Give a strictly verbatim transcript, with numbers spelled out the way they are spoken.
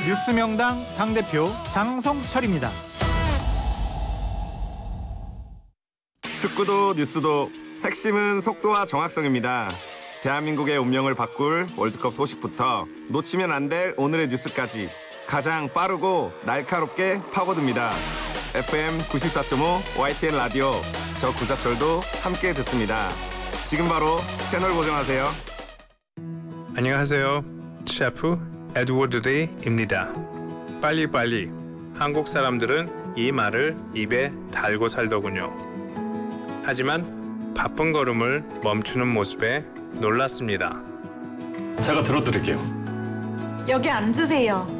뉴스명당 당대표 장성철입니다. 축구도 뉴스도 핵심은 속도와 정확성입니다. 대한민국의 운명을 바꿀 월드컵 소식부터 놓치면 안 될 오늘의 뉴스까지 가장 빠르고 날카롭게 파고듭니다. 에프엠 구십사 점 오 와이티엔 라디오, 저 구자철도 함께 듣습니다. 지금 바로 채널 고정하세요. 안녕하세요. 셰프 에드워드 레이입니다. 빨리빨리. 한국 사람들은 이 말을 입에 달고 살더군요. 하지만 바쁜 걸음을 멈추는 모습에 놀랐습니다. 제가 들어드릴게요. 여기 앉으세요.